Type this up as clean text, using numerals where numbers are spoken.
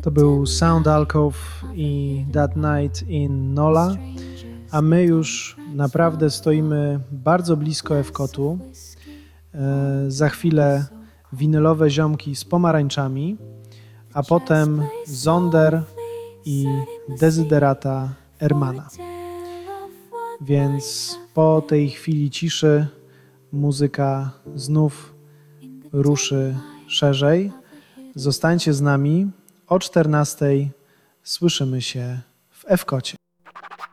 To był Sound Alcove i That Night in Nola, a my już naprawdę stoimy bardzo blisko Ewkotu. Za chwilę winylowe ziomki z pomarańczami, a potem Zonder i Desiderata Ermana. Więc po tej chwili ciszy muzyka znów ruszy szerzej. Zostańcie z nami. O 14:00 słyszymy się w Ewkocie.